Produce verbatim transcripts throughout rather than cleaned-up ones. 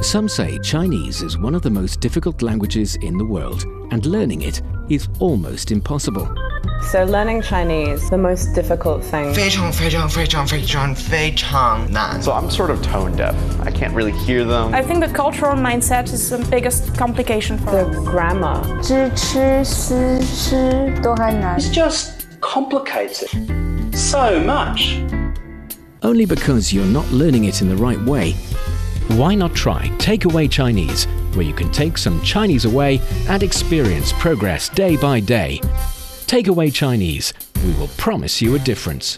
Some say Chinese is one of the most difficult languages in the world, and learning it is almost impossible. So learning Chinese, the most difficult thing. 非常非常非常非常非常难. So I'm sort of tone deaf. I can't really hear them. I think the cultural mindset is the biggest complication for The us. grammar. 知吃思吃都还难。 It's just complicated so much. Only because you're not learning it in the right way. Why not try Takeaway Chinese, where you can take some Chinese away and experience progress day by day. Takeaway Chinese, we will promise you a difference.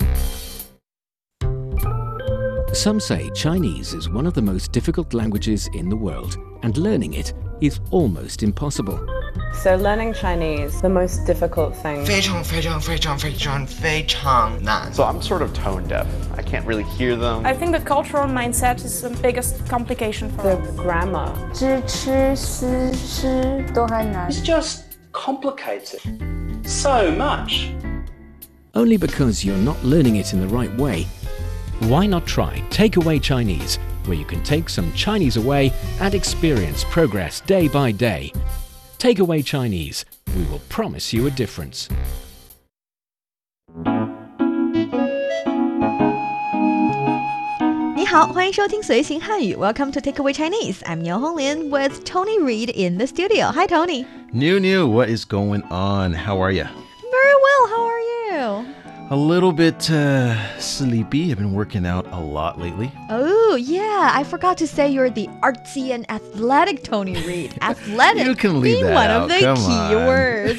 Some say Chinese is one of the most difficult languages in the world, and learning it is almost impossible. So learning Chinese, the most difficult thing. 非常非常非常非常非常难. So I'm sort of tone deaf. I can't really hear them. I think the cultural mindset is the biggest complication for The us. grammar. 知吃思吃都还难。 It's just complicated so much. Only because you're not learning it in the right way. Why not try Takeaway Chinese, where you can take some Chinese away and experience progress day by day. Takeaway Chinese, we will promise you a difference. 你好，欢迎收听随行汉语 Welcome to Takeaway Chinese. I'm Niu Honglin with Tony Reed in the studio. Hi, Tony. New, new, what is going on? How are you? Very well. How are you? A little bit uh, sleepy. I've been working out a lot lately. Oh, yeah. I forgot to say you're the artsy and athletic Tony Reed. Athletic You can leave being that one out. of the Come key on. words.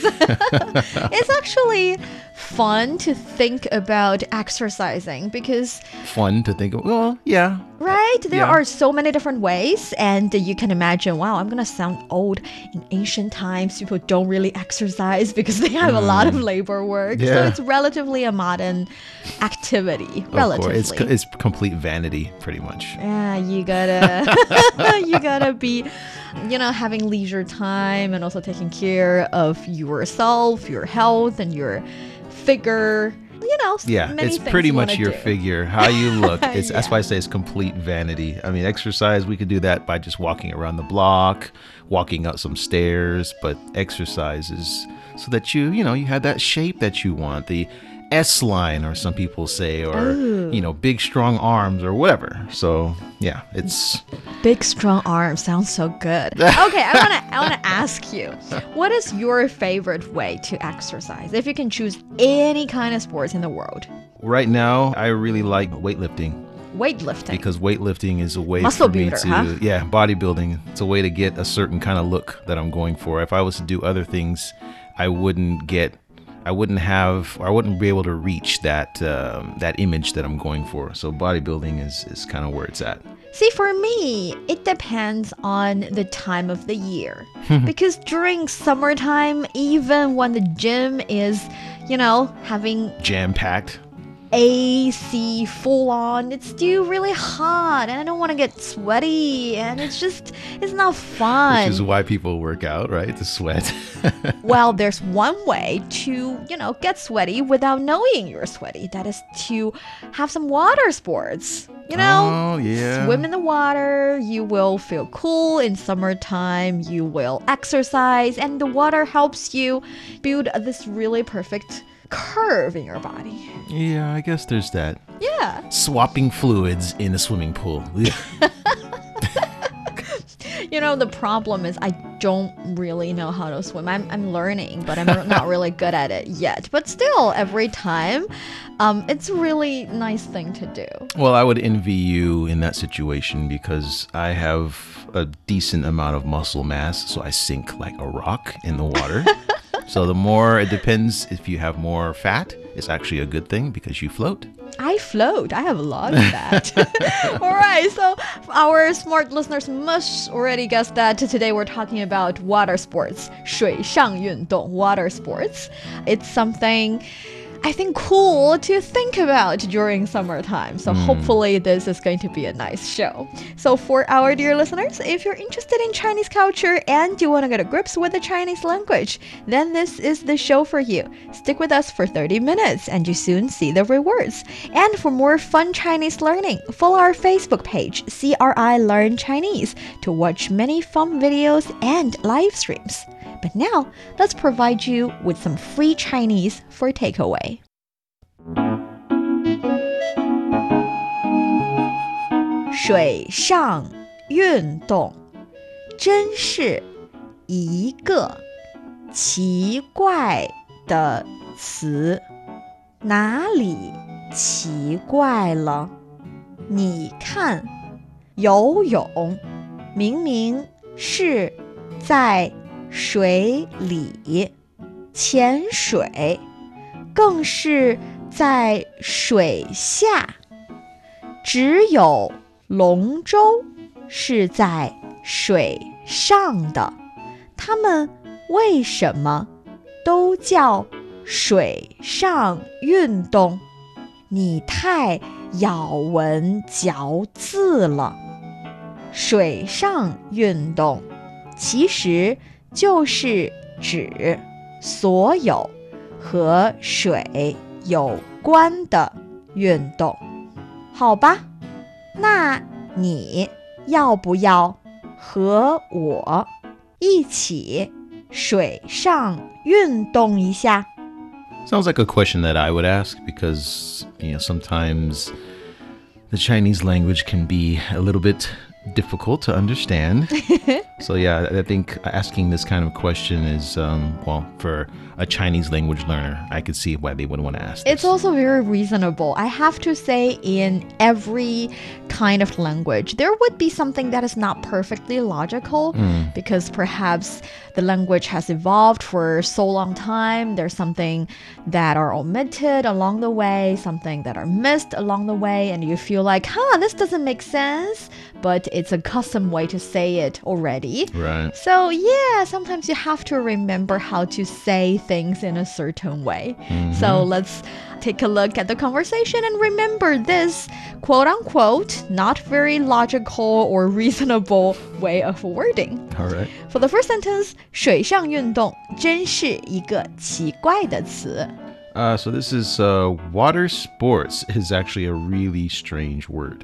It's actually fun to think about exercising because, Fun to think of. Well, yeah. right, there Yeah. are so many different ways, and you can imagine, wow, I'm going to sound old. In ancient times, people don't really exercise because they have a lot of labor work. So Yeah. it's relatively a modern activity. Of Relatively. course. It's, it's complete vanity, pretty much. Yeah, you gotta you gotta be, you know, having leisure time and also taking care of yourself, your health, and your figure. You know, Yeah, many it's things pretty you much wanna your do. figure, how you look. It's, That's Yeah. why I say it's complete vanity. I mean, exercise, we could do that by just walking around the block, walking up some stairs, but exercise is so that you, you know, you have that shape that you want, the S line, or some people say, or, you know, big, strong arms or whatever. So, yeah, it's... Big strong arms sounds so good. Okay, I wanna I wanna ask you, what is your favorite way to exercise? If you can choose any kind of sports in the world, Right now, I really like weightlifting. weightlifting. Because weightlifting is a way Muscle for me builder, to, huh? yeah, bodybuilding. It's a way to get a certain kind of look that I'm going for. If I was to do other things, I wouldn't get, I wouldn't have, or I wouldn't be able to reach that um, that image that I'm going for. So bodybuilding is is kind of where it's at. See, for me, it depends on the time of the year. Because during summertime, even when the gym is, you know, having Jam packed. A C full on, it's still really hot and I don't want to get sweaty and it's just, it's not fun. Which is why people work out, right? To sweat. Well, there's one way to, you know, get sweaty without knowing you're sweaty. That is to have some water sports. You know, Oh, yeah. swim in the water. You will feel cool in summertime. You will exercise, and the water helps you build this really perfect curve in your body. Yeah, I guess there's that. Yeah. Swapping fluids in a swimming pool. You know, the problem is I don't really know how to swim. I'm, I'm learning, but I'm not really good at it yet. But still, every time, um, it's a really nice thing to do. Well, I would envy you in that situation because I have a decent amount of muscle mass, so I sink like a rock in the water. So the more, it depends, if you have more fat, it's actually a good thing because you float. I float. I have a lot of that. All right. So our smart listeners must already guess that today we're talking about water sports. 水上运动, water sports. It's something I think, cool to think about during summertime. So mm. hopefully this is going to be a nice show. So for our dear listeners, if you're interested in Chinese culture and you want to get to grips with the Chinese language, then this is the show for you. Stick with us for thirty minutes and you soon see the rewards. And for more fun Chinese learning, follow our Facebook page, C R I Learn Chinese, to watch many fun videos and live streams. But now, let's provide you with some free Chinese for takeaway. 水上运动真是一个奇怪的词。哪里奇怪了？你看，游泳明明是在水里，潜水更是在水下，只有龙舟是在水上的。它们为什么都叫水上运动？你太咬文嚼字了。水上运动其实就是指所有和水有关的运动。好吧，那你要不要和我一起水上运动一下？ Sounds like a question that I would ask because, you know, sometimes the Chinese language can be a little bit difficult to understand. So yeah, I think asking this kind of question is, um, well, for a Chinese language learner, I could see why they would want to ask this. It's also very reasonable. I have to say, in every kind of language, there would be something that is not perfectly logical mm. because perhaps the language has evolved for so long time. There's something that are omitted along the way, something that are missed along the way, and you feel like, huh, this doesn't make sense, but it's a custom way to say it already. Right. So yeah, sometimes you have to remember how to say things in a certain way. Mm-hmm. So let's take a look at the conversation and remember this quote-unquote not very logical or reasonable way of wording. All right. For the first sentence, 水上运动真是一个奇怪的词。 Uh, so this is uh, water sports is actually a really strange word.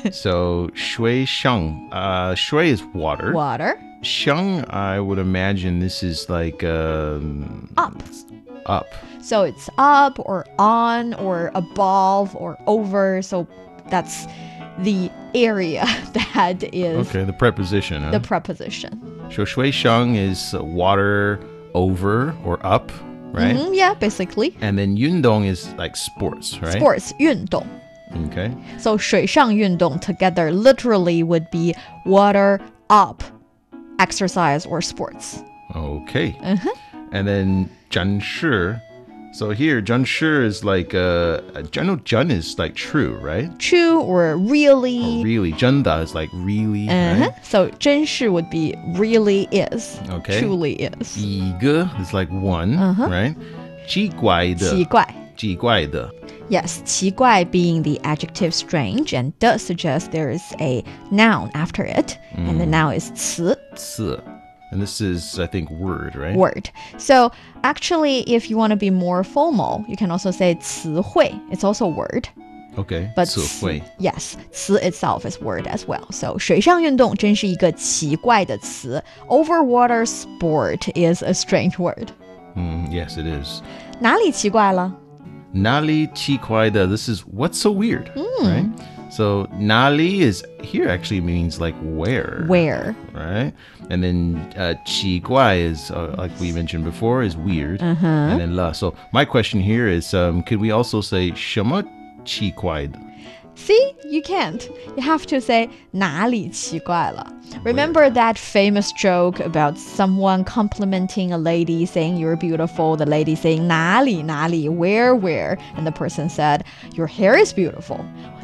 So 水上, uh, 水 is water. Water. 上, I would imagine this is like um, up. Up. So it's up or on or above or over. So that's the area that is. Okay, the preposition. Huh? The preposition. So 水上 is water over or up. Right? Mm-hmm, yeah, basically. And then 运动 is like sports, right? Sports, 运动. Okay. So 水上运动 together literally would be water up exercise or sports. Okay. Uh-huh. And then 真是. So here, 真是 is like, uh, I know 真 is like true, right? True or really. Or really. 真的 is like really, uh-huh. right? So 真是 would be really is. Okay. Truly is. 一个 is like one, uh-huh. right? 奇怪的. 奇怪. 奇怪的. Yes, 奇怪 being the adjective strange and does suggest there is a noun after it. Mm. And the noun is 词. 词. And this is, I think, word, right? Word. So actually, if you want to be more formal, you can also say 词汇. It's also word. Okay. But 词汇. Yes, 词 itself is word as well. So 水上运动真是一个奇怪的词. Overwater sport is a strange word. Mm, yes, it is. 哪里奇怪了? 哪里奇怪的. This is what's so weird, mm. right? So 哪里 is here actually means like where. Where. Right? And then uh, 奇怪 is, uh, like we mentioned before, is weird. Uh-huh. And then 了. So my question here is, um, could we also say 什么奇怪的? See, you can't. You have to say 哪里奇怪了. Remember that famous joke about someone complimenting a lady saying you're beautiful, the lady saying 哪里哪里, where where, and the person said your hair is beautiful.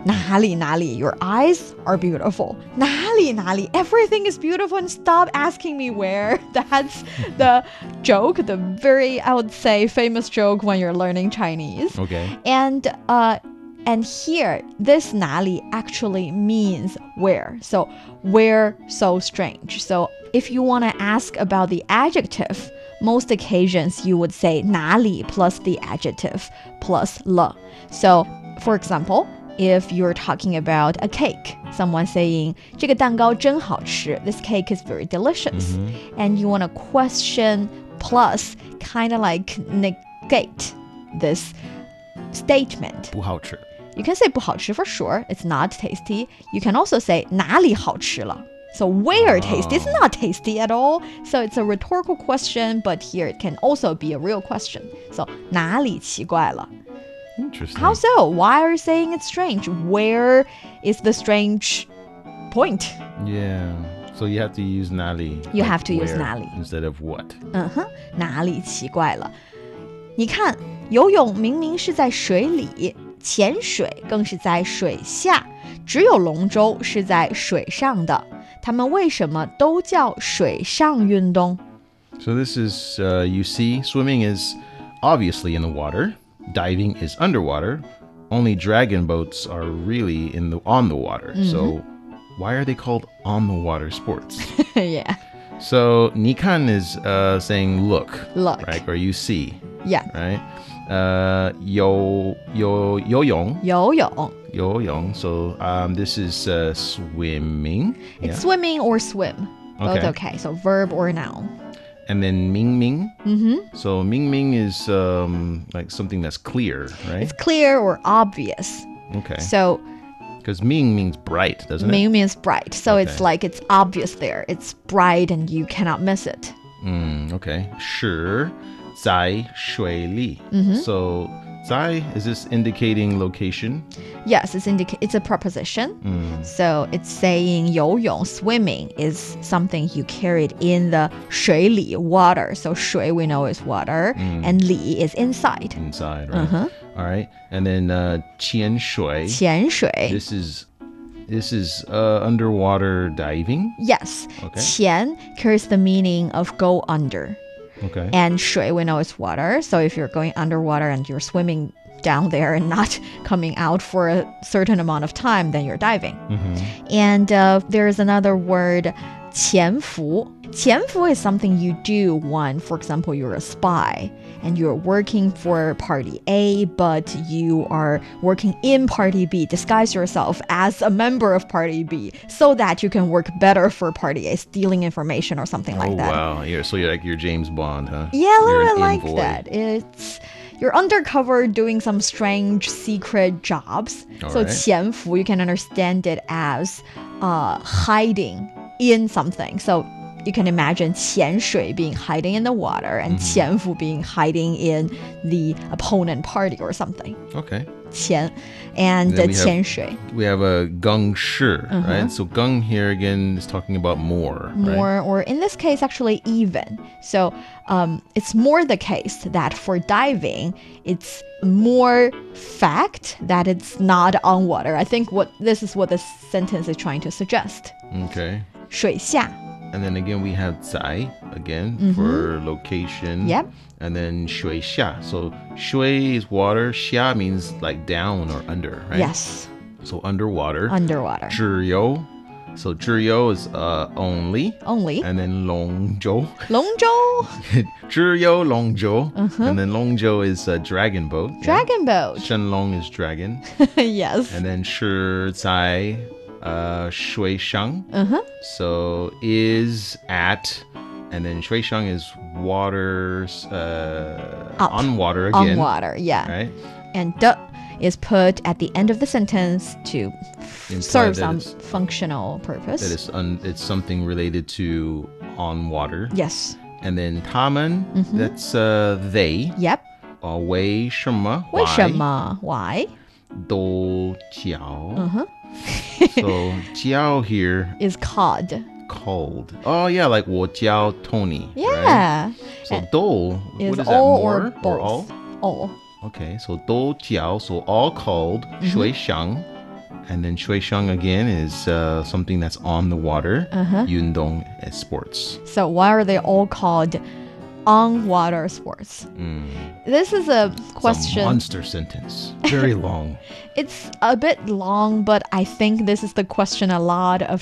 哪里哪里 your eyes are beautiful. 哪里哪里 everything is beautiful, and stop asking me where. That's the joke, the very, I would say, famous joke when you're learning Chinese. Okay. And uh and here, this 哪里 actually means where. So where so strange. So if you want to ask about the adjective, most occasions you would say 哪里 plus the adjective plus了. So for example, if you're talking about a cake, someone saying 这个蛋糕真好吃, this cake is very delicious. Mm-hmm. And you want to question plus kind of like negate this statement. 不好吃. You can say 不好吃 for sure, it's not tasty. You can also say 哪里好吃了. So where tasty? It's not tasty at all. So it's a rhetorical question, but here it can also be a real question. So 哪里奇怪了? Interesting. How so? Why are you saying it's strange? Where is the strange point? Yeah. So you have to use 哪里. You like have to use where 哪里 instead of what. 嗯哼，哪里奇怪了？你看，游泳明明是在水里，潜水更是在水下，只有龙舟是在水上的。它们为什么都叫水上运动？ So this is, uh, you see, swimming is obviously in the water. Diving is underwater. Only dragon boats are really in the on the water. Mm-hmm. So why are they called on the water sports? Yeah. So 你看 is uh, saying look, Look. right? Or you see, Yeah. right? Uh, 游游游泳游泳。 游泳. So um, this is uh, swimming. It's Yeah. swimming or swim. Both Okay. okay. So verb or noun. And then Ming Ming. Mm-hmm. So Ming Ming is um, like something that's clear, right? It's clear or obvious. Okay. So Because Ming means bright, doesn't it? Ming means bright. So it's Okay. like it's obvious there. It's bright and you cannot miss it. Mm, okay. 是在水里. Mm-hmm. So 在, is this indicating location? Yes, it's indica- it's a preposition. Mm. So it's saying 游泳, swimming is something you carried in the 水里, water. So 水 we know is water, and 里 is inside. Inside, right? Uh-huh. All right. And then uh, 潜水. 潜水. This is this is uh, underwater diving. Yes. Okay. 潜 carries the meaning of go under. Okay. And 水 we know is water. So if you're going underwater and you're swimming down there and not coming out for a certain amount of time, then you're diving. Mm-hmm. And uh, there's another word, 潜伏. 潜伏 is something you do when, for example, you're a spy and you're working for party A, but you are working in party B. Disguise yourself as a member of party B so that you can work better for party A, stealing information or something like oh, that. wow. You're, so you're like you're James Bond, huh? Yeah, a You're little an bit like envoy. that. It's you're undercover doing some strange secret jobs. All so right. 潜伏, you can understand it as uh, hiding in something. So you can imagine 潜水 being hiding in the water and 潜伏 being hiding in the opponent party or something. Okay. 潜 and Then the we have- 潜水. We have a gung shi, Uh-huh. right? So gung here again is talking about more, right? More, or in this case, actually even. So um, it's more the case that for diving, it's more fact that it's not on water. I think what this is what this sentence is trying to suggest. Okay. 水下. And then again, we have 在 again for location. Yep. And then 水下. So 水 is water. 下 means like down or under, right? Yes, So underwater. underwater. 只有. So 只有 is uh, only. Only. And then 龙舟. 龙舟. 只有龙舟. And then 龙舟 is a dragon boat. yeah. Dragon boat. 神龙 is dragon. Yes. And then 是在 uh, 水上. Uh-huh. So is at, and then 水上 is water, uh, Up. on water again. On water, yeah. Right? And de is put at the end of the sentence to Imply serve that some it's- functional purpose. That is un, it's something related to on water. Yes. And then 他们, that's uh, they. Yep. Uh, 为什么? 为什么? Why? 都教. Uh-huh. So 教 here, Is cod. cold. Oh yeah, like 我教 Tony. Right? Yeah. So And 都, is what is that, all more or both? all? All. Okay, so 都教, so all called, 水上, And then 水上 again is uh, something that's on the water. Uh-huh. 运动 is sports. So why are they all called on water sports? Mm. This is a question. It's a monster sentence. Very long. It's a bit long, but I think this is the question a lot of